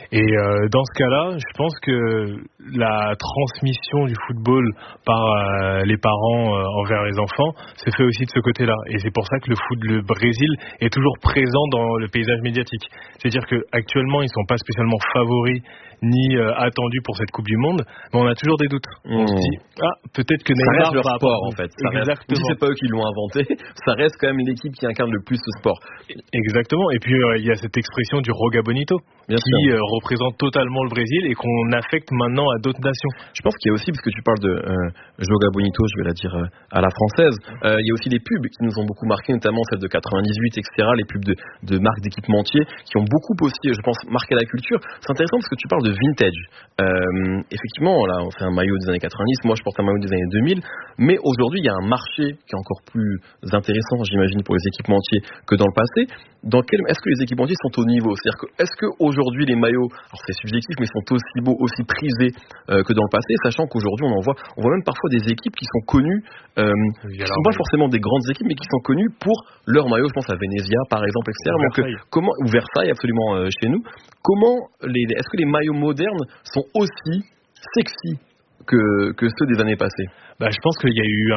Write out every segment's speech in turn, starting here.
Et dans ce cas-là, je pense que la transmission du football par les parents envers les enfants se fait aussi de ce côté-là. Et c'est pour ça que le Brésil est toujours présent dans le paysage médiatique. C'est-à-dire qu'actuellement, ils ne sont pas spécialement favoris ni attendus pour cette Coupe du Monde, mais on a toujours des doutes. On se dit, peut-être que Neymar ça reste leur sport en fait. Exactement. Si c'est pas eux qui l'ont inventé, ça reste quand même l'équipe qui incarne le plus ce sport. Exactement. Et puis il y a cette expression du Roga Bonito qui représente totalement le Brésil et qu'on affecte maintenant à d'autres nations. Je pense qu'il y a aussi, parce que tu parles de Joga Bonito, je vais la dire à la française, il y a aussi les pubs qui nous ont beaucoup marqué, notamment celles de 98, etc., les pubs de marques d'équipementiers qui ont beaucoup aussi, je pense, marqué la culture. C'est intéressant parce que tu parles de vintage. Effectivement, là, on fait un maillot des années 90, moi je porte un maillot des années 2000, mais aujourd'hui, il y a un marché qui est encore plus intéressant, j'imagine, pour les équipementiers que dans le passé. Est-ce que les équipementiers sont au niveau ? C'est-à-dire est-ce qu'aujourd'hui, les maillots, alors c'est subjectif, mais sont aussi beaux, aussi prisés que dans le passé, sachant qu'aujourd'hui, on voit même parfois des équipes qui sont connues, qui ne sont pas forcément des grandes équipes, mais qui sont connues pour leurs maillots. Je pense à Venezia, par exemple, etc. Ou Versailles, absolument, chez nous. Est-ce que les maillots modernes sont aussi sexy que ceux des années passées ? Je pense qu'il y a eu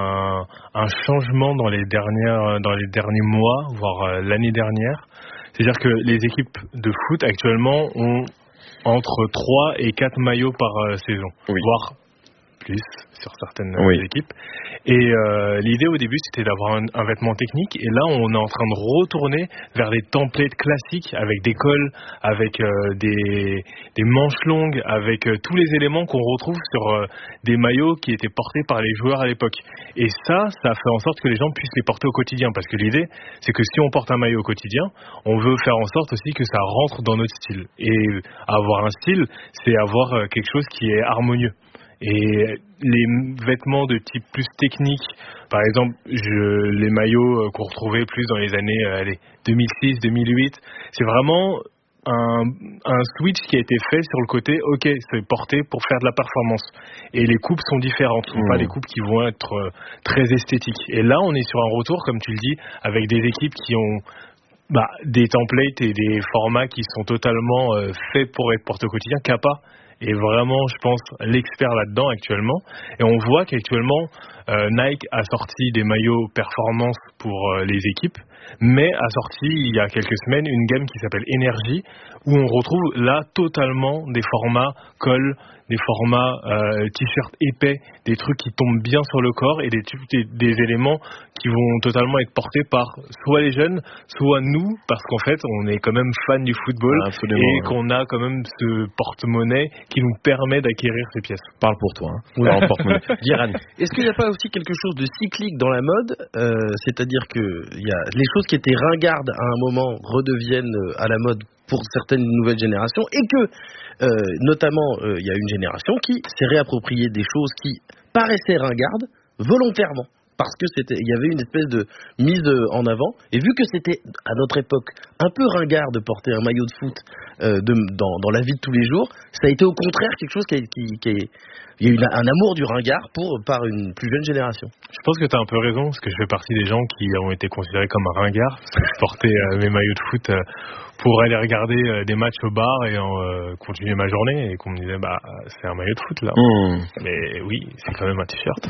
un changement dans les derniers mois, voire l'année dernière. C'est-à-dire que les équipes de foot actuellement ont entre 3 et 4 maillots par saison, voire plus sur certaines équipes. Et l'idée au début, c'était d'avoir un vêtement technique. Et là, on est en train de retourner vers des templates classiques avec des cols, avec des manches longues, avec tous les éléments qu'on retrouve sur des maillots qui étaient portés par les joueurs à l'époque. Et ça fait en sorte que les gens puissent les porter au quotidien. Parce que l'idée, c'est que si on porte un maillot au quotidien, on veut faire en sorte aussi que ça rentre dans notre style. Et avoir un style, c'est avoir quelque chose qui est harmonieux. Et les vêtements de type plus technique, par exemple, les maillots qu'on retrouvait plus dans les années 2006, 2008, c'est vraiment un switch qui a été fait sur le côté, c'est porté pour faire de la performance. Et les coupes sont différentes, ce ne sont pas des coupes qui vont être très esthétiques. Et là, on est sur un retour, comme tu le dis, avec des équipes qui ont des templates et des formats qui sont totalement faits pour être portés au quotidien. Kappa est vraiment, je pense, l'expert là-dedans actuellement. Et on voit qu'actuellement, Nike a sorti des maillots performance pour les équipes, mais a sorti il y a quelques semaines une gamme qui s'appelle Energy, où on retrouve là totalement des formats col, des formats t-shirt épais, des trucs qui tombent bien sur le corps et des éléments qui vont totalement être portés par soit les jeunes, soit nous, parce qu'en fait on est quand même fan du football et qu'on a quand même ce porte-monnaie qui nous permet d'acquérir ces pièces. Parle pour toi, hein. Porte-monnaie. Guéran, est-ce qu'il n'y a pas aussi quelque chose de cyclique dans la mode, c'est-à-dire que les choses qui étaient ringardes à un moment redeviennent à la mode pour certaines nouvelles générations, et que notamment il y a une génération qui s'est réappropriée des choses qui paraissaient ringardes volontairement, parce que il y avait une espèce de mise en avant, et vu que c'était à notre époque un peu ringard de porter un maillot de foot dans la vie de tous les jours, ça a été au contraire quelque chose il y a eu un amour du ringard par une plus jeune génération. Je pense que tu as un peu raison, parce que je fais partie des gens qui ont été considérés comme un ringard, parce que je portais mes maillots de foot pour aller regarder des matchs au bar et continuer ma journée, et qu'on me disait c'est un maillot de foot là. Mais oui, c'est quand même un t-shirt.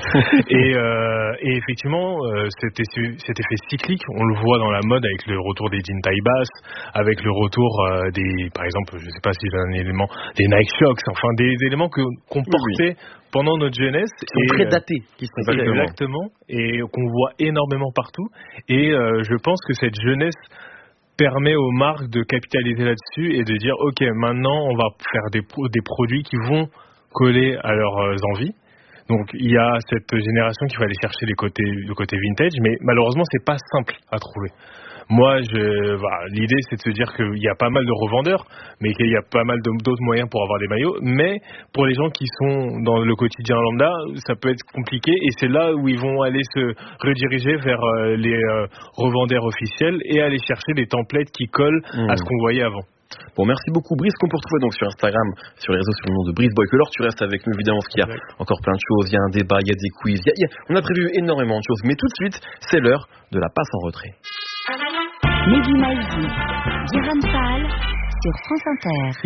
et effectivement, cet effet cyclique, on le voit dans la mode avec le retour des jeans taille basse, avec le retour par exemple, je sais pas si j'ai un élément, des Nike Shox, enfin des éléments qu'on portait pendant notre jeunesse, qui sont très datés, exactement, et qu'on voit énormément partout. Et je pense que cette jeunesse permet aux marques de capitaliser là-dessus et de dire maintenant on va faire des produits qui vont coller à leurs envies. Donc il y a cette génération qui va aller chercher le côté vintage, mais malheureusement c'est pas simple à trouver. Moi, l'idée, c'est de se dire qu'il y a pas mal de revendeurs, mais qu'il y a pas mal d'autres moyens pour avoir des maillots. Mais pour les gens qui sont dans le quotidien lambda, ça peut être compliqué. Et c'est là où ils vont aller se rediriger vers les revendeurs officiels et aller chercher des templates qui collent à ce qu'on voyait avant. Bon, merci beaucoup Brice, qu'on peut retrouver donc sur Instagram, sur les réseaux, sous le nom de Brice Boycolor. Tu restes avec nous évidemment parce qu'il y a encore plein de choses, il y a un débat, il y a des quiz, on a prévu énormément de choses, mais tout de suite, c'est l'heure de la passe en retrait. Mehdi Maizi, Guéran Fall sur France Inter.